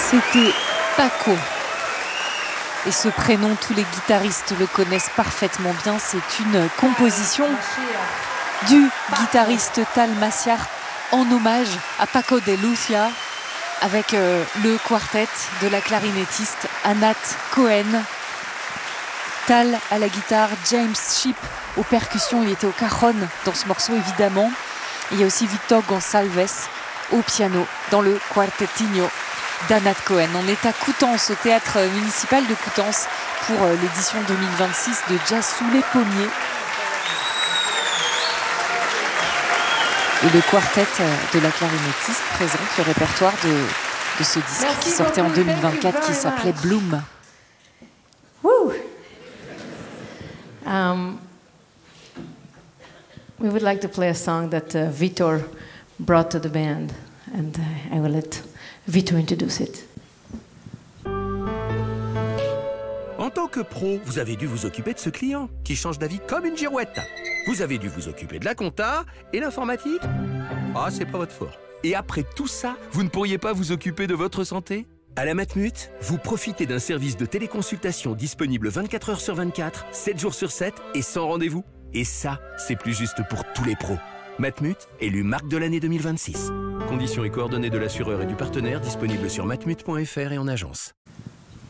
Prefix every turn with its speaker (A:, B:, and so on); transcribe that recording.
A: C'était Paco. Et ce prénom, tous les guitaristes le connaissent parfaitement bien. C'est une composition du guitariste Tal Maciar en hommage à Paco de Lucia, avec le quartet de la clarinettiste Anat Cohen. Tal à la guitare, James Shipp aux percussions, il était au cajon dans ce morceau évidemment. Et il y a aussi Victor Gonçalves au piano dans le quartetino d'Anat Cohen. On est à Coutances, au théâtre municipal de Coutances pour l'édition 2026 de Jazz sous les pommiers. Et le quartet de la clarinettiste présente le répertoire de ce disque qui sortait en 2024 qui s'appelait Bloom.
B: Woo! We would like to play a song that Vitor brought to the band, and I will let Vitor introduce it.
C: En tant que pro, vous avez dû vous occuper de ce client qui change d'avis comme une girouette. Vous avez dû vous occuper de la compta et l'informatique. Ah, c'est pas votre fort. Et après tout ça, vous ne pourriez pas vous occuper de votre santé ? À la Matmut, vous profitez d'un service de téléconsultation disponible 24 heures sur 24, 7 jours sur 7 et sans rendez-vous. Et ça, c'est plus juste pour tous les pros. Matmut, élu marque de l'année 2026. Conditions et coordonnées de l'assureur et du partenaire disponibles sur matmut.fr et en agence.